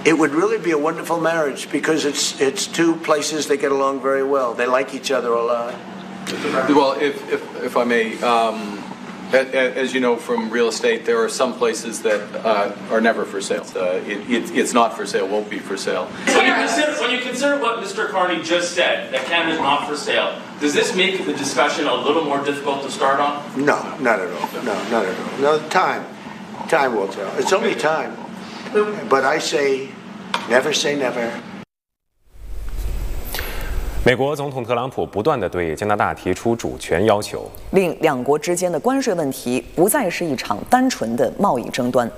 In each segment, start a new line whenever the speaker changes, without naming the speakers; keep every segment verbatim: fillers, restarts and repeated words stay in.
it would really be a wonderful marriage because it's it's two places that get along very well. They like each other a lot.
Well, if if, if I may, um, as you know from real estate, there are some places that uh, are never for sale. Uh, it, it, it's not for sale, won't be for sale.
When you, consider, when you consider what Mister Carney just said, that Canada is not for sale, does this make the discussion a little more difficult to start on?
No, not at all. No, not at all. No, time. Time will tell. It's only time. But I say, never say never.
美国总统特朗普不断地对加拿大提出主权要求，
令两国之间的关税问题不再是一场单纯的贸易争端。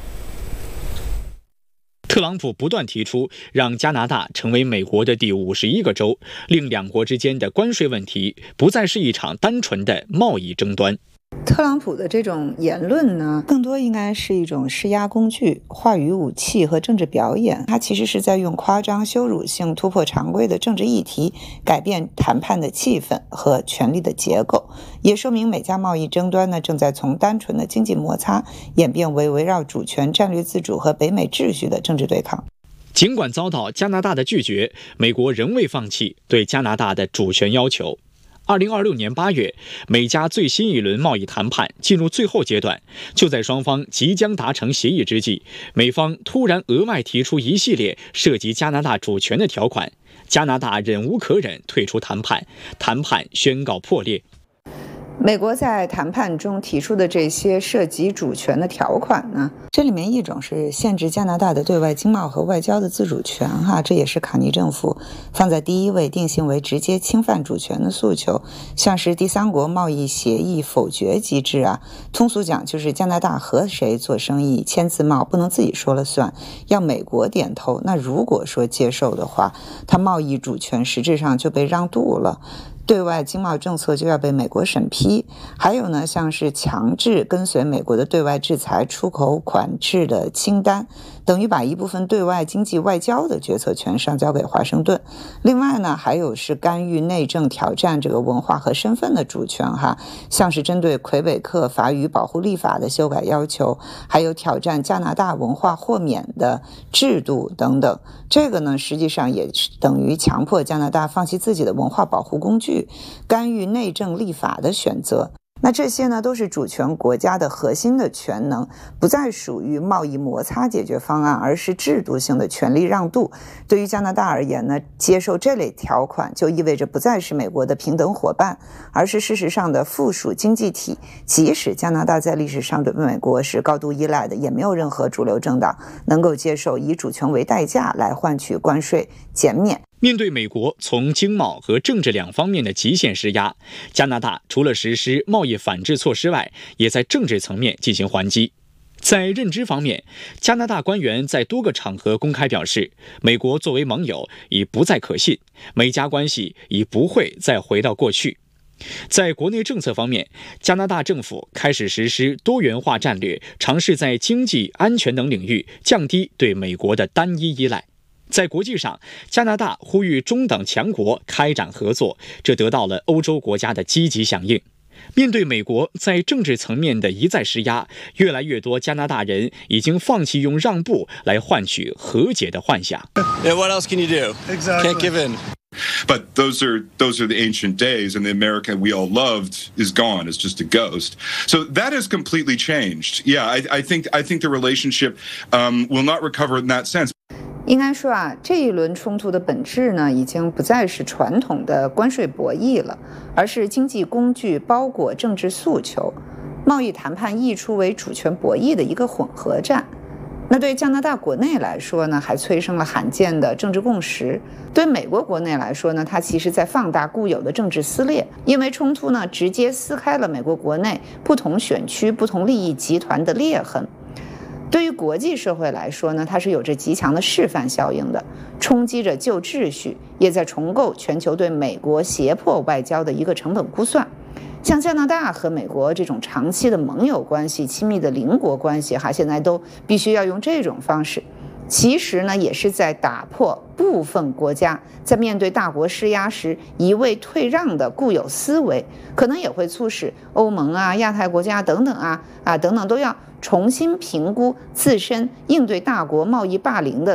特朗普不断提出让加拿大成为美国的第五十一个州，令两国之间的关税问题不再是一场单纯的贸易争端。
特朗普的这种言论呢，更多应该是一种施压工具、话语武器和政治表演。他其实是在用夸张、羞辱性、突破常规的政治议题，改变谈判的气氛和权力的结构，也说明美加贸易争端呢，正在从单纯的经济摩擦演变为围绕主权、战略自主和北美秩序的政治对抗。
尽管遭到加拿大的拒绝，美国仍未放弃对加拿大的主权要求。二零二六年八月，美加最新一轮贸易谈判进入最后阶段。就在双方即将达成协议之际，美方突然额外提出一系列涉及加拿大主权的条款，加拿大忍无可忍，退出谈判，谈判宣告破裂。
美国在谈判中提出的这些涉及主权的条款呢，这里面一种是限制加拿大的对外经贸和外交的自主权哈，这也是卡尼政府放在第一位定性为直接侵犯主权的诉求，像是第三国贸易协议否决机制啊，通俗讲就是加拿大和谁做生意签自贸不能自己说了算，要美国点头，那如果说接受的话，它贸易主权实质上就被让渡了。对外经贸政策就要被美国审批，还有呢，像是强制跟随美国的对外制裁出口管制的清单，等于把一部分对外经济外交的决策权上交给华盛顿。另外呢，还有是干预内政、挑战这个文化和身份的主权哈，像是针对魁北克法语保护立法的修改要求，还有挑战加拿大文化豁免的制度等等。这个呢，实际上也等于强迫加拿大放弃自己的文化保护工具，干预内政立法的选择。那这些呢，都是主权国家的核心的权能，不再属于贸易摩擦解决方案，而是制度性的权力让渡。对于加拿大而言呢，接受这类条款就意味着不再是美国的平等伙伴，而是事实上的附属经济体。即使加拿大在历史上对美国是高度依赖的，也没有任何主流政党能够接受以主权为代价来换取关税减免。
面对美国从经贸和政治两方面的极限施压，加拿大除了实施贸易反制措施外，也在政治层面进行还击。在认知方面，加拿大官员在多个场合公开表示，美国作为盟友已不再可信，美加关系已不会再回到过去。在国内政策方面，加拿大政府开始实施多元化战略，尝试在经济、安全等领域降低对美国的单一依赖。在国际上，加拿大呼吁中等强国开展合作，这得到了欧洲国家的积极响应。面对美国在政治层面的一再施压，越来越多加拿大人已经放弃用让步来换取和解的幻想。
Yeah, what else can you do? Exactly. Can't give in.
But those are those are the ancient days, and the America we all loved is gone. It's just a ghost. So that has completely changed. Yeah, I, I think I think the relationship um, will not recover in that sense.
应该说啊，这一轮冲突的本质呢，已经不再是传统的关税博弈了，而是经济工具包裹政治诉求，贸易谈判溢出为主权博弈的一个混合战。那对加拿大国内来说呢，还催生了罕见的政治共识；对美国国内来说呢，它其实在放大固有的政治撕裂，因为冲突呢，直接撕开了美国国内不同选区、不同利益集团的裂痕。对于国际社会来说呢，它是有着极强的示范效应的，冲击着旧秩序，也在重构全球对美国胁迫外交的一个成本估算。像加拿大和美国这种长期的盟友关系、亲密的邻国关系哈，现在都必须要用这种方式。其实呢，也是在打破部分国家在面对大国施压时一味退让的固有思维，可能也会促使欧盟啊、亚太国家等等啊啊等等都要重新评估自身应对大国贸易霸凌的